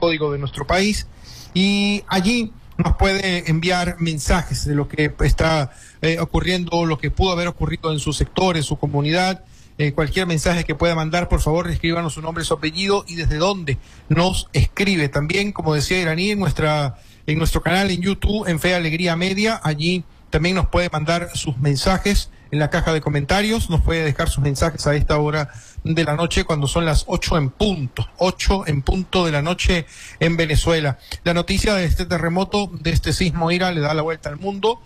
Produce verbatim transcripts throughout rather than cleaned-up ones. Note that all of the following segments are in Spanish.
código de nuestro país, y allí nos puede enviar mensajes de lo que está eh, ocurriendo, lo que pudo haber ocurrido en su sector, en su comunidad. Eh, cualquier mensaje que pueda mandar, por favor, escríbanos su nombre, su apellido y desde dónde nos escribe. También, como decía Iraní, en nuestra en nuestro canal en YouTube, en Fe Alegría Media, allí también nos puede mandar sus mensajes en la caja de comentarios, nos puede dejar sus mensajes a esta hora de la noche, cuando son las ocho en punto, ocho en punto de la noche en Venezuela. La noticia de este terremoto, de este sismo, Ira, le da la vuelta al mundo,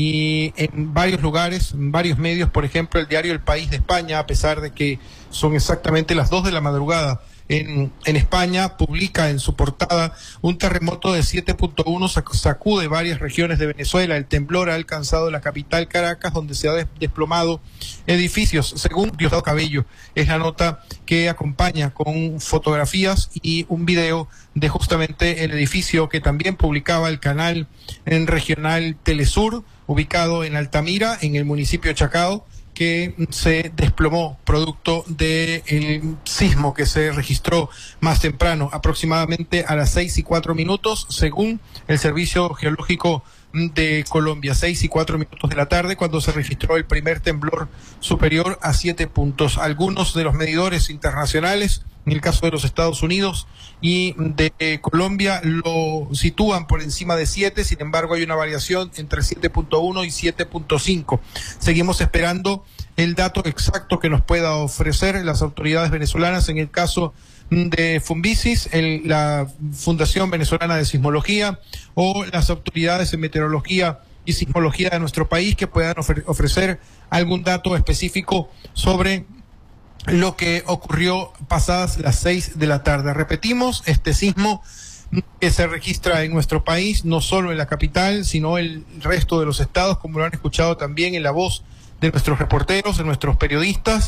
y en varios lugares, en varios medios, por ejemplo, el diario El País de España, a pesar de que son exactamente las dos de la madrugada en, en España, publica en su portada: un terremoto de siete punto uno sacude varias regiones de Venezuela. El temblor ha alcanzado la capital Caracas, donde se han desplomado edificios, según Diosdado Cabello. Es la nota que acompaña con fotografías y un video de justamente el edificio que también publicaba el canal en regional Telesur, ubicado en Altamira, en el municipio de Chacao, que se desplomó producto del sismo que se registró más temprano, aproximadamente a las seis y cuatro minutos, según el Servicio Geológico de Colombia, seis y cuatro minutos de la tarde, cuando se registró el primer temblor superior a siete puntos. Algunos de los medidores internacionales, en el caso de los Estados Unidos y de eh, Colombia, lo sitúan por encima de siete, sin embargo hay una variación entre siete punto uno y siete punto cinco. Seguimos esperando el dato exacto que nos pueda ofrecer las autoridades venezolanas en el caso de Fumbisis, el, la Fundación Venezolana de Sismología, o las autoridades en meteorología y sismología de nuestro país, que puedan ofre- ofrecer algún dato específico sobre lo que ocurrió pasadas las seis de la tarde. Repetimos, este sismo que se registra en nuestro país, no solo en la capital, sino el resto de los estados, como lo han escuchado también en la voz de nuestros reporteros, de nuestros periodistas,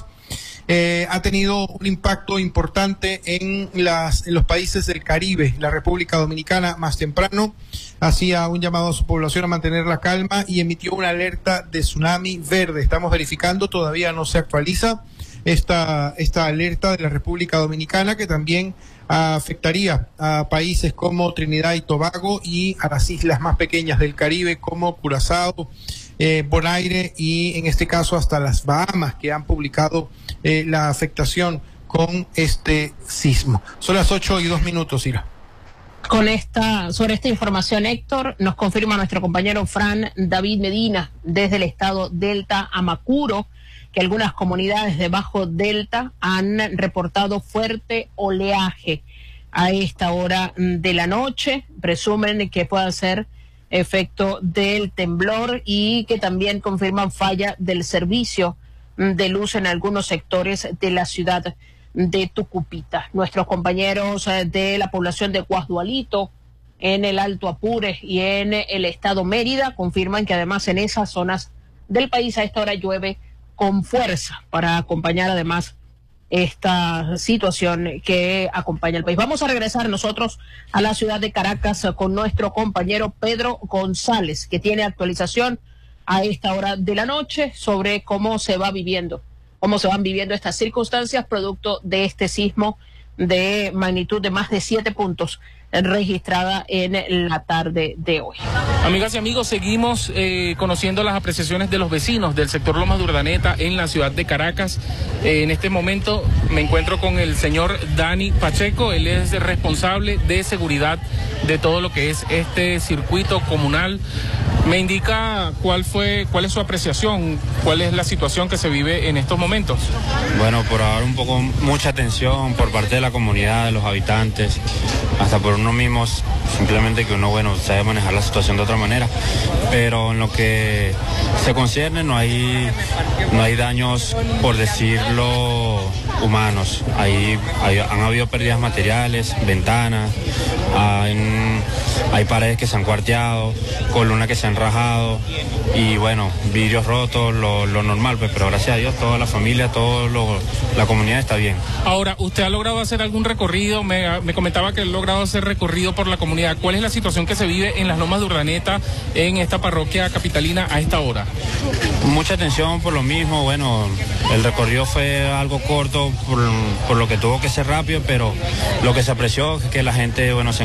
eh, ha tenido un impacto importante en, las, en los países del Caribe. La República Dominicana más temprano hacía un llamado a su población a mantener la calma y emitió una alerta de tsunami verde. Estamos verificando, todavía no se actualiza esta, esta alerta de la República Dominicana, que también afectaría a países como Trinidad y Tobago y a las islas más pequeñas del Caribe como Curazao, eh, Bonaire y en este caso hasta las Bahamas, que han publicado eh, la afectación con este sismo. Son las ocho y dos minutos, Ira. Con esta, sobre esta información, Héctor, nos confirma nuestro compañero Fran David Medina desde el estado Delta, Amacuro, que algunas comunidades de Bajo Delta han reportado fuerte oleaje a esta hora de la noche. Presumen que pueda ser efecto del temblor y que también confirman falla del servicio de luz en algunos sectores de la ciudad de Tucupita. Nuestros compañeros de la población de Guasdualito, en el Alto Apure y en el estado Mérida, confirman que además en esas zonas del país a esta hora llueve con fuerza para acompañar además esta situación que acompaña el país. Vamos a regresar nosotros a la ciudad de Caracas con nuestro compañero Pedro González, que tiene actualización a esta hora de la noche sobre cómo se va viviendo, cómo se van viviendo estas circunstancias producto de este sismo de magnitud de más de siete puntos registrada en la tarde de hoy. Amigas y amigos, seguimos eh, conociendo las apreciaciones de los vecinos del sector Lomas de Urdaneta en la ciudad de Caracas. Eh, en este momento me encuentro con el señor Dani Pacheco. Él es responsable de seguridad de todo lo que es este circuito comunal. Me indica cuál fue, cuál es su apreciación, cuál es la situación que se vive en estos momentos. Bueno, por ahora un poco mucha atención por parte de la comunidad, de los habitantes, hasta por uno mismo, simplemente que uno, bueno, sabe manejar la situación de otra manera, pero en lo que se concierne no hay, no hay daños, por decirlo, humanos. Hay, hay, han habido pérdidas materiales, ventanas, hay, hay paredes que se han cuarteado, columnas que se han rajado y bueno, vidrios rotos, lo, lo normal, pues, pero gracias a Dios toda la familia, toda la comunidad está bien. Ahora, ¿usted ha logrado hacer algún recorrido? Me, me comentaba que ha logrado hacer recorrido por la comunidad. ¿Cuál es la situación que se vive en las Lomas de Urdaneta, en esta parroquia capitalina a esta hora? Mucha atención por lo mismo. Bueno, el recorrido fue algo corto por, por lo que tuvo que ser rápido, pero lo que se apreció es que la gente, bueno, se